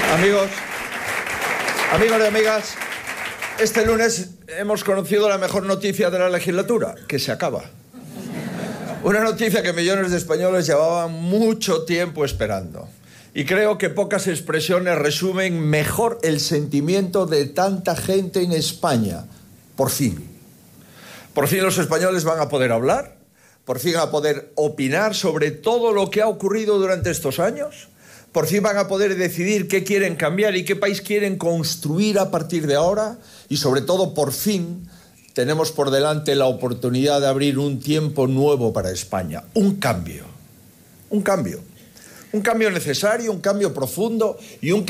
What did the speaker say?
Amigos y amigas, este lunes hemos conocido la mejor noticia de la legislatura, que se acaba. Una noticia que millones de españoles llevaban mucho tiempo esperando. Y creo que pocas expresiones resumen mejor el sentimiento de tanta gente en España. Por fin. Por fin los españoles van a poder hablar, por fin van a poder opinar sobre todo lo que ha ocurrido durante estos años. Por fin van a poder decidir qué quieren cambiar y qué país quieren construir a partir de ahora. Y sobre todo, por fin, tenemos por delante la oportunidad de abrir un tiempo nuevo para España. Un cambio. Un cambio. Un cambio necesario, un cambio profundo y un